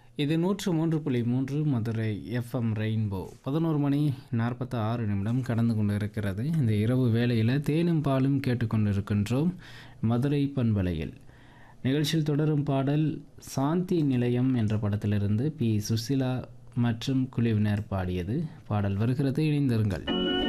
இது 103.3 Madurai FM rainbow. 11 மணி 46 நிமிடம் கடந்து கொண்டு இருக்கிறது. இந்த இரவு வேளையில் தேனும் பாலும் கேட்டுக்கொண்டிருக்கின்றோம் மதுரை பண்பலையில். நிகழ்ச்சியில் தொடரும் பாடல் சாந்தி நிலையம் என்ற படத்திலிருந்து பி. சுசிலா மற்றும் குழுவினர் பாடியது. பாடல் வருகிறது, இணைந்திருங்கள்.